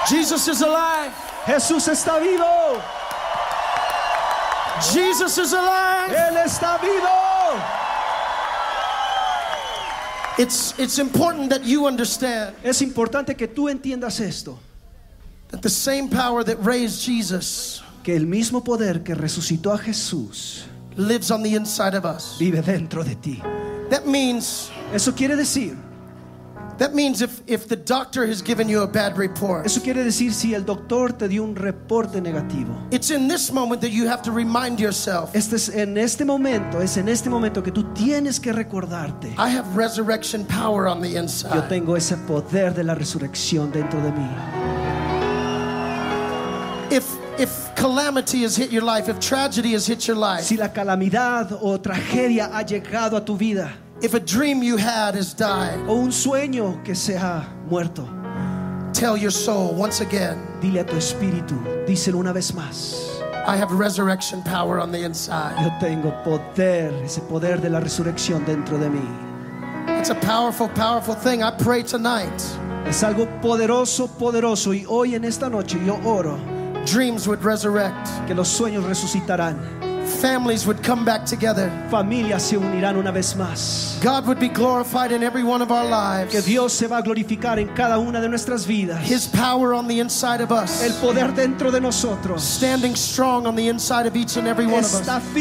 Jesus is alive. Jesús está vivo. Jesus is alive. Él está vivo. It's important that you understand Es importante que tú entiendas esto, that the same power that raised Jesus que el mismo poder que resucitó a Jesús lives on the inside of us. vive dentro de ti. That means Eso quiere decir if the doctor has given you a bad report, Eso quiere decir si el doctor te dio un reporte negativo. it's in this moment that you have to remind yourself, En este momento que tú tienes que recordarte. I have resurrection power on the Yo inside. tengo ese poder de la resurrección dentro de mí. If calamity has hit your life, if tragedy has hit your life, Si la calamidad o tragedia ha llegado a tu vida, if a dream you had has died, o un sueño que se ha muerto, tell your soul once again, dile a tu espíritu, díselo una vez más: I have resurrection power on the inside. yo tengo poder, ese poder de la resurrección dentro de mí. It's a powerful, powerful thing. I pray tonight Es algo poderoso, poderoso. Y hoy en esta noche yo oro dreams would resurrect, que los sueños resucitarán, families would come back together, familias se unirán una vez más, God would be glorified in every one of our que lives, Dios se va a glorificar en cada una de nuestras vidas, His power on the inside of el us, poder dentro de nosotros standing strong on the inside of each and every one of us. está